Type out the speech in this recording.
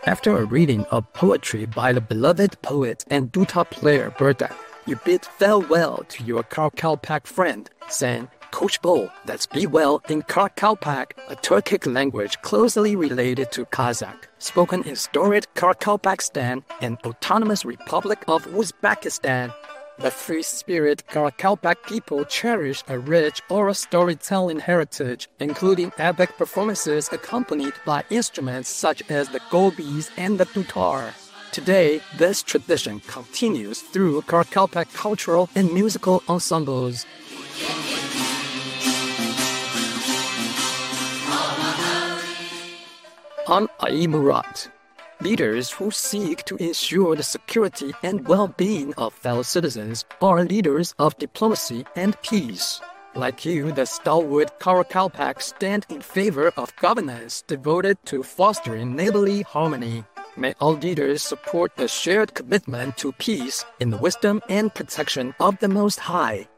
After a reading of poetry by the beloved poet and duta player Berta, you bid farewell to your Karkalpak friend, saying, Coach Bo, that's be well in Karkalpak, a Turkic language closely related to Kazakh, spoken in storied Karkalpakstan and Autonomous Republic of Uzbekistan. The free-spirit Karakalpak people cherish a rich oral storytelling heritage, including epic performances accompanied by instruments such as the gobis and the dutar. Today, this tradition continues through Karakalpak cultural and musical ensembles. On Aimurat, leaders who seek to ensure the security and well-being of fellow citizens are leaders of diplomacy and peace. Like you, the stalwart Karakalpak stand in favor of governance devoted to fostering neighborly harmony. May all leaders support a shared commitment to peace in the wisdom and protection of the Most High.